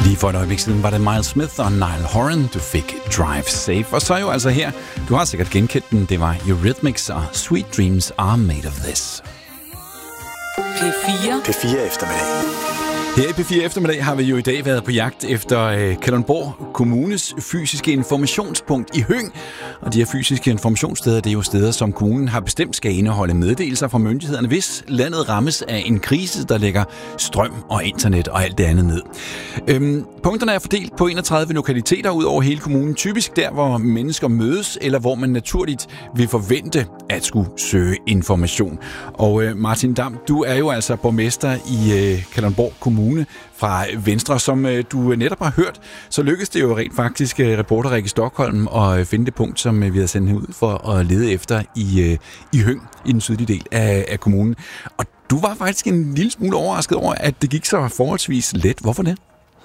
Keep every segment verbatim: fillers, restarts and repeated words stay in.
Lige for et øjeblik siden var det Miles Smith og Niall Horan, du fik Drive Safe. Og så jo altså her, du har sikkert genkendt den, det var Eurythmics og Sweet Dreams Are Made of This. P fire. P fire eftermiddag. Her i P fire eftermiddag har vi jo i dag været på jagt efter øh, Kalundborg Kommunes fysiske informationspunkt i Høng. Og de her fysiske informationssteder, det er jo steder, som kommunen har bestemt skal indeholde meddelelser fra myndighederne, hvis landet rammes af en krise, der lægger strøm og internet og alt det andet ned. Øhm, punkterne er fordelt på enogtredive lokaliteter ud over hele kommunen, typisk der, hvor mennesker mødes, eller hvor man naturligt vil forvente at skulle søge information. Og øh, Martin Dam, du er jo altså borgmester i øh, Kalundborg Kommune fra Venstre. Som øh, du netop har hørt, så lykkedes det jo rent faktisk øh, reporter Rikke Stockholm at øh, finde det punkt, som øh, vi har sendt ud for at lede efter i, øh, i Høng, i den sydlige del af, af kommunen. Og du var faktisk en lille smule overrasket over, at det gik så forholdsvis let. Hvorfor det?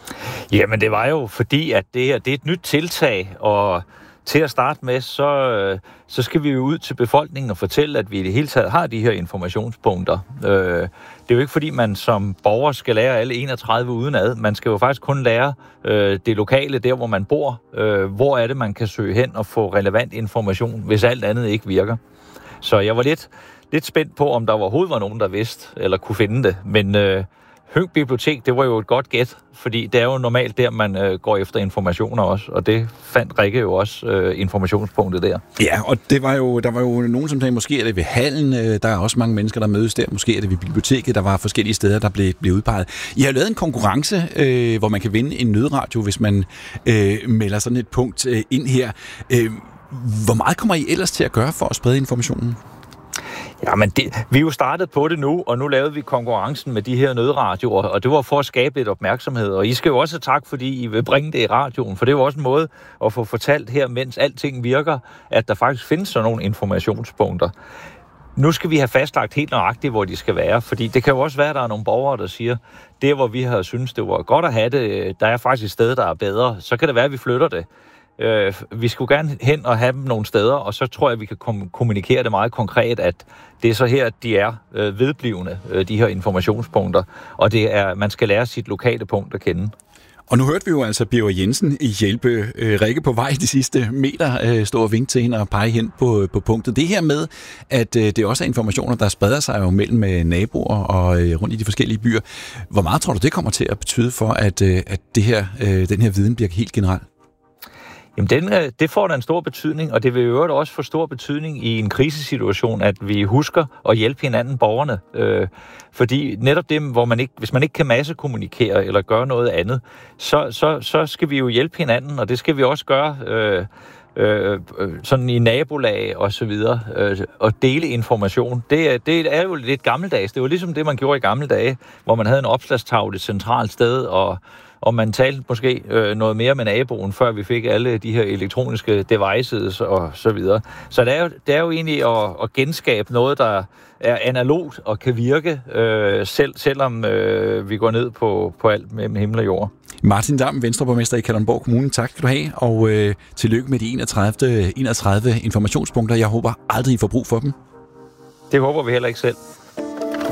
Jamen, det var jo fordi, at det her det er et nyt tiltag, og til at starte med, så, så skal vi jo ud til befolkningen og fortælle, at vi i det hele taget har de her informationspunkter. Det er jo ikke fordi, man som borger skal lære alle enogtredive udenad. Man skal jo faktisk kun lære det lokale, der hvor man bor. Hvor er det, man kan søge hen og få relevant information, hvis alt andet ikke virker. Så jeg var lidt, lidt spændt på, om der overhovedet var nogen, der vidste eller kunne finde det. Men øh, Høng Bibliotek, det var jo et godt gæt, fordi det er jo normalt der, man øh, går efter informationer også, og det fandt Rikke jo også øh, informationspunktet der. Ja, og det var jo, der var jo nogen, som sagde, måske er det ved hallen, øh, der er også mange mennesker, der mødes der, måske er det ved biblioteket, der var forskellige steder, der blev, blev udpeget. I har lavet en konkurrence, øh, hvor man kan vinde en nødradio, hvis man øh, melder sådan et punkt øh, ind her. Øh, hvor meget kommer I ellers til at gøre for at sprede informationen? Ja, men det, vi er jo startet på det nu, og nu lavede vi konkurrencen med de her nødradioer, og det var for at skabe lidt opmærksomhed. Og I skal jo også have tak, fordi I vil bringe det i radioen, for det er jo også en måde at få fortalt her, mens alting virker, at der faktisk findes sådan nogle informationspunkter. Nu skal vi have fastlagt helt nøjagtigt, hvor de skal være, fordi det kan jo også være, at der er nogle borgere, der siger, der hvor vi har syntes, det var godt at have det, der er faktisk et sted, der er bedre, så kan det være, at vi flytter det. Øh, vi skulle gerne hen og have dem nogle steder, og så tror jeg, vi kan kom- kommunikere det meget konkret, at det er så her, de er øh, vedblivende, øh, de her informationspunkter, og det er, man skal lære sit lokale punkt at kende. Og nu hørte vi jo altså Birger Jensen hjælpe øh, Rikke på vej de sidste meter, øh, stå og vinke til hende og pege hen på, på punktet. Det her med, at øh, det også er informationer, der spreder sig jo mellem øh, naboer og øh, rundt i de forskellige byer. Hvor meget tror du, det kommer til at betyde for, at, øh, at det her, øh, den her viden bliver helt generelt? Jamen, den, det får da en stor betydning, og det vil jo også få stor betydning i en krisesituation, at vi husker at hjælpe hinanden, borgerne. Øh, fordi netop det, hvor man ikke, hvis man ikke kan massekommunikere eller gøre noget andet, så, så, så skal vi jo hjælpe hinanden, og det skal vi også gøre øh, øh, sådan i nabolag og så videre, øh, og dele information. Det, det er jo lidt gammeldags. Det var ligesom det, man gjorde i gamle dage, hvor man havde en opslagstavle et centralt sted, og og man talte måske øh, noget mere med naboen, før vi fik alle de her elektroniske devices og så videre. Så det er jo, det er jo egentlig at, at genskabe noget, der er analogt og kan virke, øh, selv, selvom øh, vi går ned på, på alt mellem himmel og jord. Martin Dam, Venstreborgmester i Kalundborg Kommune, tak skal du have, og øh, tillykke med de enogtredive, enogtredive informationspunkter. Jeg håber aldrig, I får brug for dem. Det håber vi heller ikke selv.